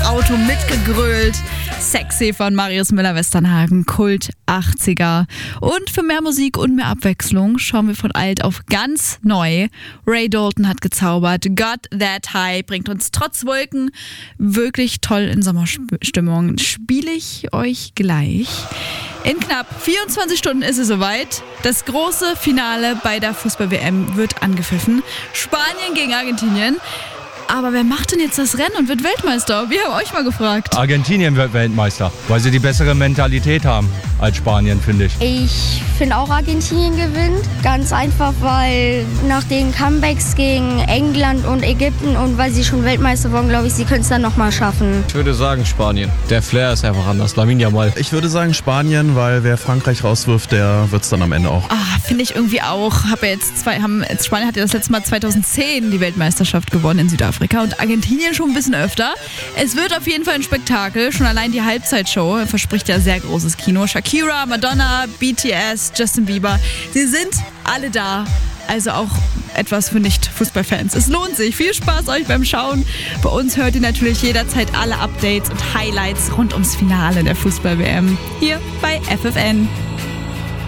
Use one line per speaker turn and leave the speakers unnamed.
Auto mitgegrölt. Sexy von Marius Müller-Westernhagen, Kult 80er. Und für mehr Musik und mehr Abwechslung schauen wir von alt auf ganz neu. Ray Dalton hat gezaubert. Got That High bringt uns trotz Wolken wirklich toll in Sommerstimmung. Spiele ich euch gleich. In knapp 24 Stunden ist es soweit. Das große Finale bei der Fußball-WM wird angepfiffen. Spanien gegen Argentinien. Aber wer macht denn jetzt das Rennen und wird Weltmeister? Wir haben euch mal gefragt.
Argentinien wird Weltmeister, weil sie die bessere Mentalität haben als Spanien, finde ich.
Ich finde auch Argentinien gewinnt. Ganz einfach, weil nach den Comebacks gegen England und Ägypten und weil sie schon Weltmeister wurden, glaube ich, sie können es dann nochmal schaffen.
Ich würde sagen Spanien. Der Flair ist einfach anders. Lamine Yamal.
Ich würde sagen Spanien, weil wer Frankreich rauswirft, der wird es dann am Ende auch.
Finde ich irgendwie auch. Spanien hat ja das letzte Mal 2010 die Weltmeisterschaft gewonnen in Südafrika und Argentinien schon ein bisschen öfter. Es wird auf jeden Fall ein Spektakel. Schon allein die Halbzeitshow verspricht ja sehr großes Kino. Shakira, Madonna, BTS, Justin Bieber. Sie sind alle da. Also auch etwas für Nicht-Fußballfans. Es lohnt sich. Viel Spaß euch beim Schauen. Bei uns hört ihr natürlich jederzeit alle Updates und Highlights rund ums Finale der Fußball-WM. Hier bei FFN.